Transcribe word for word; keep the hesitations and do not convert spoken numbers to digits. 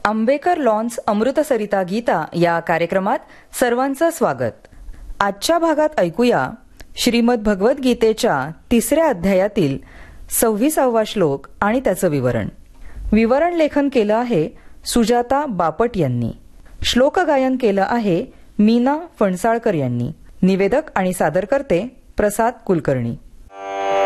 Ambekar lawns अमृतसरिता Gita या कार्यक्रमात सर्वांचं स्वागत. आजच्या भागात ऐकूया श्रीमद भगवद्गीतेच्या तिसऱ्या अध्यायातील सव्वीसावा श्लोक आणि त्याचं विवरण. विवरण लेखन केलं आहे सुजाता बापट यांनी. श्लोक गायन केलं आहे मीना फणसाळकर यांनी. निवेदक आणि सादरकर्ते प्रसाद कुलकर्णी.